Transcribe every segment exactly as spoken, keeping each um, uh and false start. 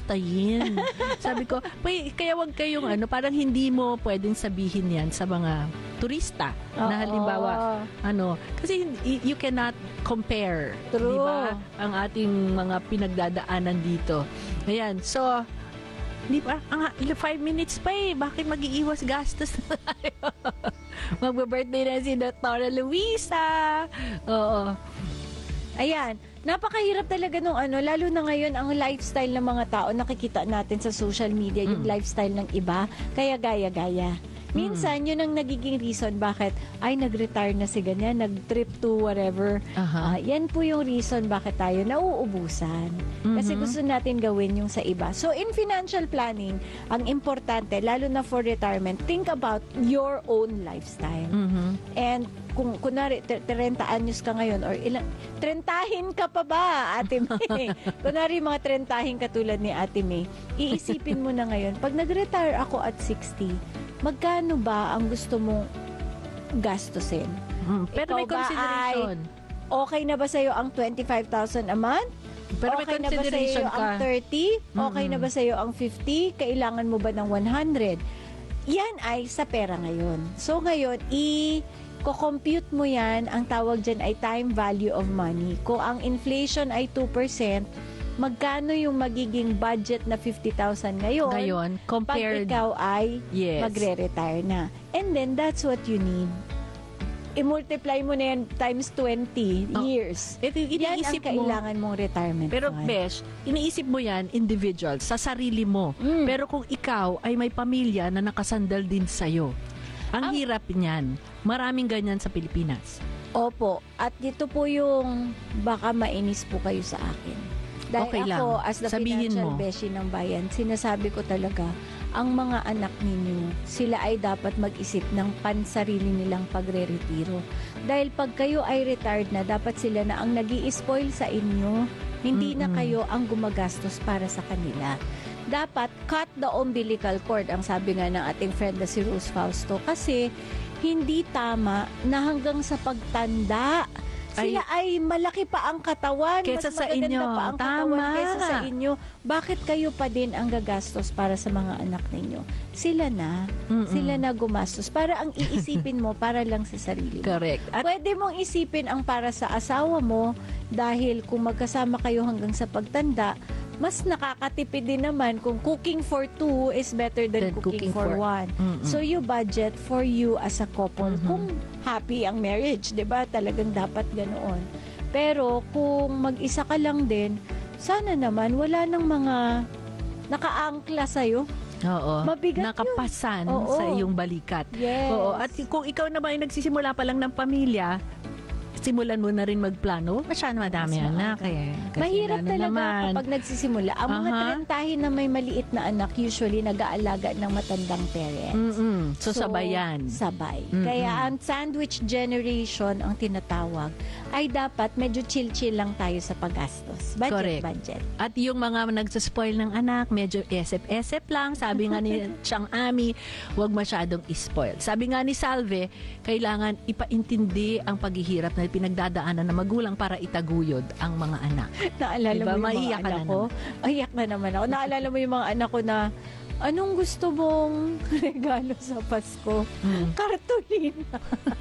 kamustahin. Sabi ko, kaya wag kayong ano, parang hindi mo pwedeng sabihin yan sa mga turista Oo. na halimbawa, ano, kasi you cannot compare, True. di ba, ang ating mga pinagdadaanan dito. Ayan, so, di ba, ang five minutes pa eh, bakit mag-iiwas gastos na tayo? Magbe-birthday na si Doctora Luisa. Oo. Ayan, napakahirap talaga nung ano, lalo na ngayon ang lifestyle ng mga tao, nakikita natin sa social media, yung Mm. lifestyle ng iba, kaya gaya-gaya. Minsan, yun ang nagiging reason bakit, ay, nag-retire na si ganyan, nag-trip to whatever. Aha. Ah, yan po yung reason bakit tayo nauubusan. Kasi Mhm. gusto natin gawin yung sa iba. So, in financial planning, ang importante, lalo na for retirement, think about your own lifestyle. Mhm. And kung kunwari, thirty anyos ka ngayon, or ilang, trentahin ka pa ba, Ate May? Kunwari, mga trentahin katulad ni Ate May, iisipin mo na ngayon, pag nag-retire ako at sixty, magkano ba ang gusto mong gastusin? Mm, pero Ikaw may ba consideration. Okay na ba sa'yo ang twenty-five thousand a month? Pero may Okay na ba consideration sa'yo ka. ang thirty? Okay na ba sa'yo ang fifty? Kailangan mo ba ng one hundred? Yan ay sa pera ngayon. So ngayon, i-compute mo yan, ang tawag dyan ay time value of money. Kung ang inflation ay two percent, magkano yung magiging budget na fifty thousand ngayon? Ngayon, compared. Pag ikaw ay Yes. magre-retire na. And then, that's what you need. I-multiply mo na yan times twenty Oh. years. Ito, Yan ang iniisip mo. kailangan mong retirement Pero fund. Besh, iniisip mo yan individual, sa sarili mo. Mm. Pero kung ikaw ay may pamilya na nakasandal din sa'yo, ang Ang- hirap niyan. Maraming ganyan sa Pilipinas. Opo. At dito po yung baka mainis po kayo sa akin. Dahil Okay lang. ako, as the Sabihin financial mo. beshi ng bayan, sinasabi ko talaga, ang mga anak ninyo, sila ay dapat mag-isip ng pansarili nilang pagre-retiro. Dahil pag kayo ay retired na, dapat sila na ang nag-i-spoil sa inyo. Hindi na Mm-mm. kayo ang gumagastos para sa kanila. Dapat cut the umbilical cord, ang sabi nga ng ating friend na si Rose Fausto. Kasi hindi tama na hanggang sa pagtanda, sila ay, malaki pa ang katawan. Kesa mas sa magaganda inyo. pa ang katawan Tama. kesa sa inyo. Bakit kayo pa din ang gagastos para sa mga anak ninyo? Sila na. Mm-mm. Sila na gumastos. Para ang iisipin mo, para lang sa sarili mo. Correct. At Pwede mong isipin ang para sa asawa mo dahil kung magkasama kayo hanggang sa pagtanda, mas nakakatipid din naman kung cooking for two is better than Than cooking cooking, for, for- one. Mm-mm. So you budget for you as a couple. Mhm. Kung happy ang marriage, 'di ba? Talagang dapat ganoon. Pero kung mag-isa ka lang din, sana naman wala nang mga nakaangkla sa'yo. oo, Mabigat yun. nakapasan Oo. sa iyong balikat. Yes. Oo, at kung ikaw naman ay nagsisimula pa lang ng pamilya, simulan mo na rin magplano. Masyado madami Mas anak maaga. eh. Kasi Mahirap ano talaga naman. kapag nagsisimula. Ang mga Aha. trentahin na may maliit na anak, usually nag-aalaga ng matandang parents. Mm-mm. So, sabayan. Sabay. Mm-mm. Kaya ang sandwich generation, ang tinatawag, ay dapat medyo chill-chill lang tayo sa paggastos. Budget, Correct. budget. At yung mga nagsaspoil ng anak, medyo esep-esep lang. Sabi nga ni Chang Ami, huwag masyadong ispoil. Sabi nga ni Salve, kailangan ipaintindi ang paghihirap na pinagdadaanan ng magulang para itaguyod ang mga anak. Naalala Diba? mo yung Maiyak mga ka anak na ko? Aiyak na naman ako. Naalala mo yung mga anak ko na, anong gusto mong regalo sa Pasko? Hmm. Kartolina.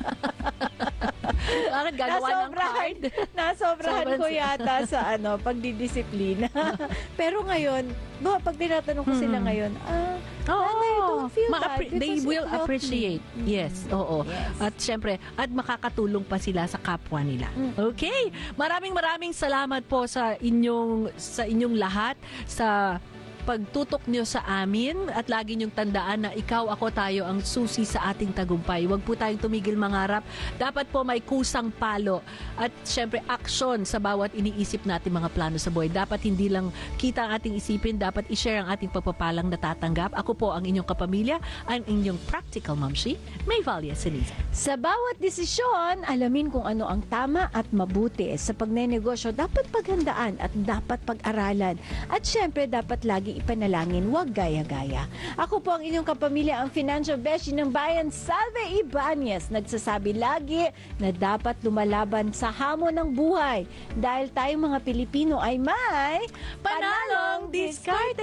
Bakit gagawa ng card? Nasobrahan ko Sobrang- yata sa ano, pagdidisiplina. Pero ngayon, ba, pag tinatanong ko sila Hmm. ngayon, ah, Oo. Nanay, don't feel bad Ma-appre- they because will it helped appreciate. me. Yes, oo. Yes. At syempre, at makakatulong pa sila sa kapwa nila. Mm. Okay. Maraming maraming salamat po sa inyong sa inyong lahat sa pagtutok nyo sa amin at lagi nyong tandaan na ikaw, ako, tayo ang susi sa ating tagumpay. Huwag po tayong tumigil mangarap. Dapat po may kusang palo at syempre action sa bawat iniisip natin mga plano sa buhay. Dapat hindi lang kita ang ating isipin, dapat i-share ang ating pagpapalang natatanggap. Ako po ang inyong kapamilya, ang inyong practical momshi, Mayvalia Siniza. Sa bawat desisyon, alamin kung ano ang tama at mabuti. Sa pagnenegosyo, dapat paghandaan at dapat pag-aralan. At syempre, dapat lagi ipanalangin, wag gaya-gaya. Ako po ang inyong kapamilya, ang financial beshi ng bayan, Salve Ibanez. Nagsasabi lagi na dapat lumalaban sa hamon ng buhay. Dahil tayong mga Pilipino ay may Panalong Diskarte!